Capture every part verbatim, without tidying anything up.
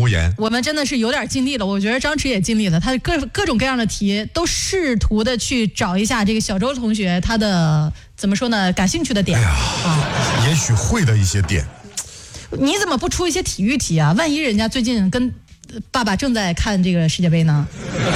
无言。 我们真的是有点尽力了，我觉得张弛也尽力了，他各各种各样的题都试图的去找一下这个小周同学他的怎么说呢感兴趣的点。哎呀， 啊、也许会的一些点。 你怎么不出一些体育题啊？万一人家最近跟爸爸正在看这个世界杯呢？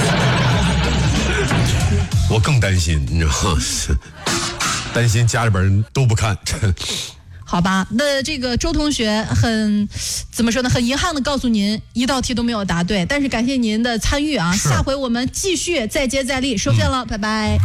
我更担心，你知道吗？担心家里边人都不看。 好吧，那这个周同学很怎么说呢？很遗憾的告诉您，一道题都没有答对，但是感谢您的参与啊！下回我们继续再接再厉，收线了，嗯、拜拜。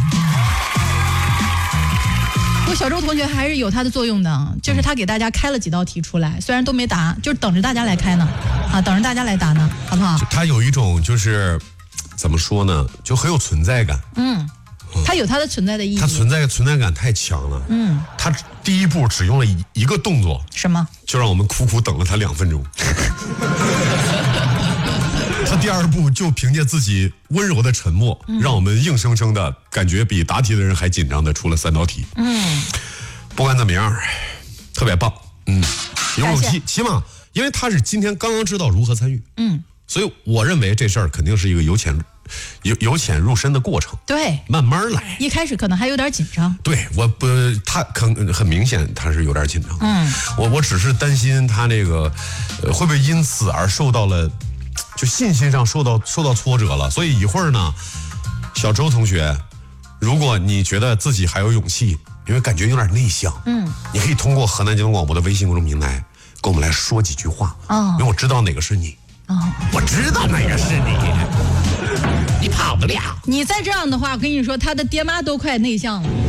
不过小周同学还是有他的作用的，就是他给大家开了几道题出来，虽然都没答，就是等着大家来开呢，啊，等着大家来答呢，好不好？ 他有一种就是怎么说呢，就很有存在感。嗯。 它有它的存在的意义， 它存在存在感太强了。嗯，它第一步只用了一一个动作， 什么？ 就让我们苦苦等了他两分钟。他第二步就凭借自己温柔的沉默，嗯、让我们硬生生的感觉比答题的人还紧张的出了三道题。嗯，不管怎么样，特别棒。嗯，有勇气，起码因为他是今天刚刚知道如何参与。嗯，所以我认为这事儿肯定是一个由浅。由由浅入深的过程， 对， 慢慢来。 一开始可能还有点紧张， 对，我不，他很很明显他是有点紧张。嗯，我我只是担心他这个，呃，会不会因此而受到了，就信心上受到受到挫折了。所以一会儿呢，小周同学，如果你觉得自己还有勇气，因为感觉有点内向，嗯，你可以通过河南交通广播的微信公众平台跟我们来说几句话，哦，因为我知道哪个是你，哦，我知道哪个是你。你跑不了。 你再这样的话，我跟你说，他的爹妈都快内向了。